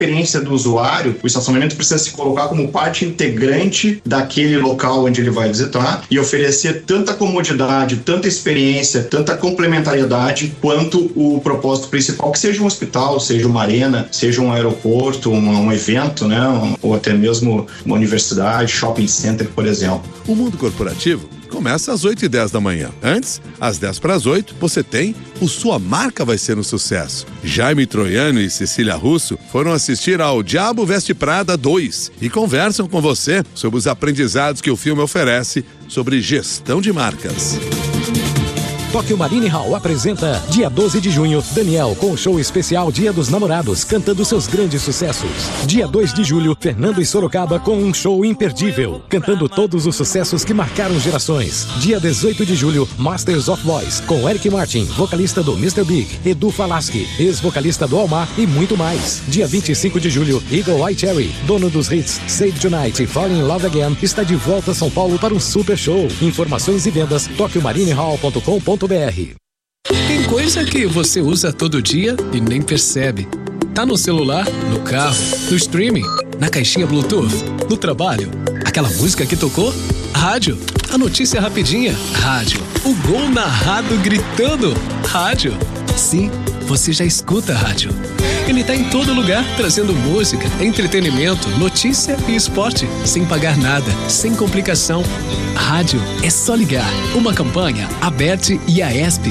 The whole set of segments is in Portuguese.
experiência do usuário, o estacionamento precisa se colocar como parte integrante daquele local onde ele vai visitar e oferecer tanta comodidade, tanta experiência, tanta complementariedade quanto o propósito principal, que seja um hospital, seja uma arena, seja um aeroporto, um evento, né? Ou até mesmo uma universidade, shopping center, por exemplo. O mundo corporativo começa às 8h10 da manhã. Antes, às 7:50, você tem o Sua Marca Vai Ser um Sucesso. Jaime Troiano e Cecília Russo foram assistir ao Diabo Veste Prada 2 e conversam com você sobre os aprendizados que o filme oferece sobre gestão de marcas. Tóquio Marine Hall apresenta, dia 12 de junho, Daniel com o show especial Dia dos Namorados, cantando seus grandes sucessos. Dia 2 de julho, Fernando em Sorocaba com um show imperdível, cantando todos os sucessos que marcaram gerações. Dia 18 de julho, Masters of Voice, com Eric Martin, vocalista do Mr. Big, Edu Falaschi, ex-vocalista do Almar e muito mais. Dia 25 de julho, Eagle Eye Cherry, dono dos hits Save Tonight e Fall in Love Again, está de volta a São Paulo para um super show. Informações e vendas, tokyomarinehall.com.br. Tem coisa que você usa todo dia e nem percebe. Tá no celular, no carro, no streaming, na caixinha Bluetooth, no trabalho. Aquela música que tocou? Rádio. A notícia rapidinha? Rádio. O gol narrado gritando? Rádio. Sim, você já escuta rádio. Ele tá em todo lugar, trazendo música, entretenimento, notícia e esporte, sem pagar nada, sem complicação. Rádio é só ligar. Uma campanha, Aberte e Aesp.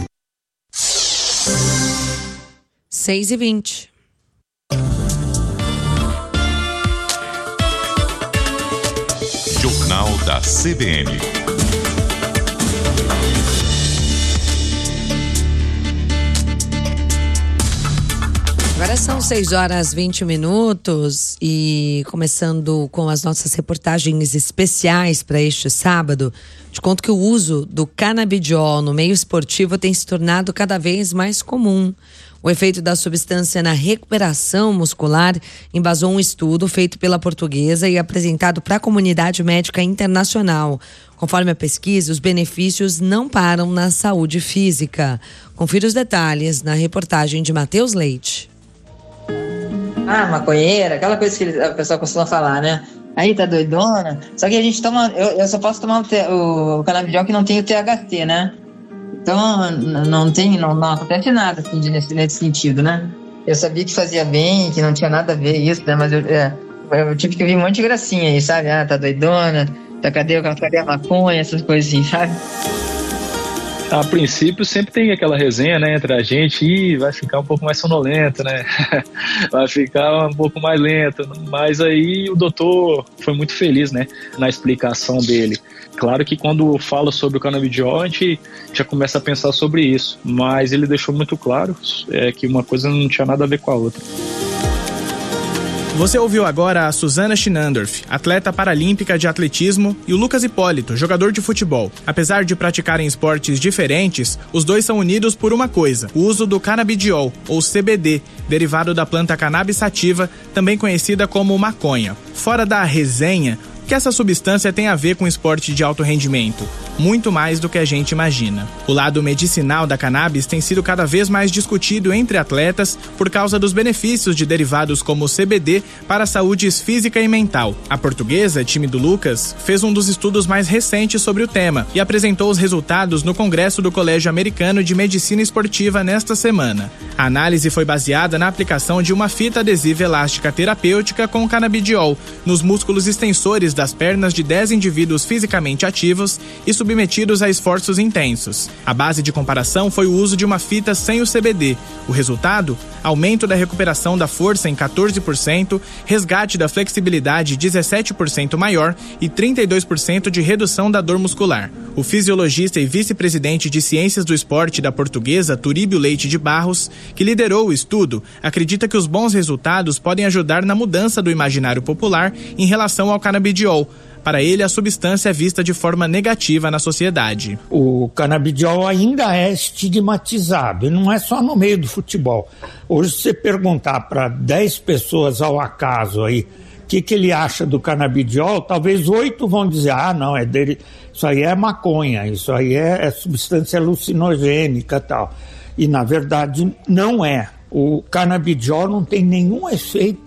6h20. Jornal da CBN. Agora são 6h20 e começando com as nossas reportagens especiais para este sábado, te conto que o uso do canabidiol no meio esportivo tem se tornado cada vez mais comum. O efeito da substância na recuperação muscular embasou um estudo feito pela Portuguesa e apresentado para a comunidade médica internacional. Conforme a pesquisa, os benefícios não param na saúde física. Confira os detalhes na reportagem de Matheus Leite. Maconheira, aquela coisa que a pessoa costuma falar, né? Aí tá doidona. Só que a gente toma, eu só posso tomar o canabidiol que não tem o THC, né? Então não acontece nada assim, nesse sentido, né? Eu sabia que fazia bem, que não tinha nada a ver isso, né? Mas eu tive que ouvir um monte de gracinha aí, sabe? Tá doidona, cadê a maconha, essas coisas assim, sabe? A princípio sempre tem aquela resenha, né, entre a gente, e vai ficar um pouco mais sonolento, né, vai ficar um pouco mais lento, mas aí o doutor foi muito feliz, né, na explicação dele. Claro que quando fala sobre o canabidiol, a gente já começa a pensar sobre isso, mas ele deixou muito claro que uma coisa não tinha nada a ver com a outra. Você ouviu agora a Susana Schinandorf, atleta paralímpica de atletismo, e o Lucas Hipólito, jogador de futebol. Apesar de praticarem esportes diferentes, os dois são unidos por uma coisa: o uso do canabidiol, ou CBD, derivado da planta cannabis sativa, também conhecida como maconha. Fora da resenha, o que essa substância tem a ver com esporte de alto rendimento? Muito mais do que a gente imagina. O lado medicinal da cannabis tem sido cada vez mais discutido entre atletas por causa dos benefícios de derivados como o CBD para a saúde física e mental. A Portuguesa, time do Lucas, fez um dos estudos mais recentes sobre o tema e apresentou os resultados no Congresso do Colégio Americano de Medicina Esportiva nesta semana. A análise foi baseada na aplicação de uma fita adesiva elástica terapêutica com canabidiol nos músculos extensores das pernas de 10 indivíduos fisicamente ativos e submetidos a esforços intensos. A base de comparação foi o uso de uma fita sem o CBD. O resultado? Aumento da recuperação da força em 14%, resgate da flexibilidade 17% maior e 32% de redução da dor muscular. O fisiologista e vice-presidente de Ciências do Esporte da Portuguesa, Turíbio Leite de Barros, que liderou o estudo, acredita que os bons resultados podem ajudar na mudança do imaginário popular em relação ao canabidiol. Para ele, a substância é vista de forma negativa na sociedade. O canabidiol ainda é estigmatizado, e não é só no meio do futebol. Hoje, se você perguntar para 10 pessoas ao acaso aí, o que ele acha do canabidiol, talvez 8 vão dizer, não, é dele, isso aí é maconha, isso aí é substância alucinogênica e tal. E, na verdade, não é. O canabidiol não tem nenhum efeito